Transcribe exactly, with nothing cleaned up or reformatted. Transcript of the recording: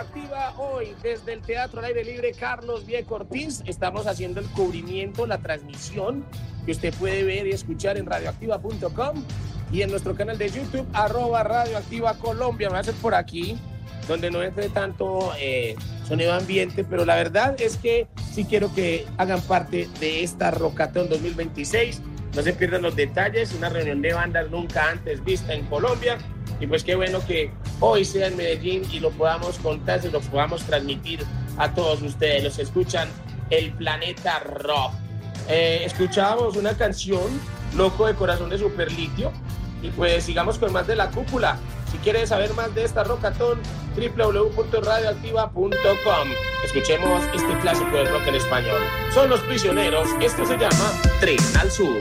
Radioactiva hoy desde el Teatro al Aire Libre Carlos Viejo Ortiz. Estamos haciendo el cubrimiento, la transmisión que usted puede ver y escuchar en radioactiva punto com y en nuestro canal de YouTube, arroba Radioactiva Colombia. Me va a hacer por aquí, donde no entre tanto eh, sonido ambiente, pero la verdad es que sí quiero que hagan parte de esta Rocatón dos mil veintiséis. No se pierdan los detalles, una reunión de bandas nunca antes vista en Colombia. Y pues qué bueno que hoy sea en Medellín y lo podamos contar, se lo podamos transmitir a todos ustedes. Los escuchan el Planeta Rock. Eh, escuchábamos una canción, Loco de Corazón de Superlitio. Y pues sigamos con más de La Cúpula. Si quieres saber más de esta Rocatón, doble u doble u doble u punto radioactiva punto com. Escuchemos este clásico del rock en español. Son Los Prisioneros, esto se llama Tren al Sur.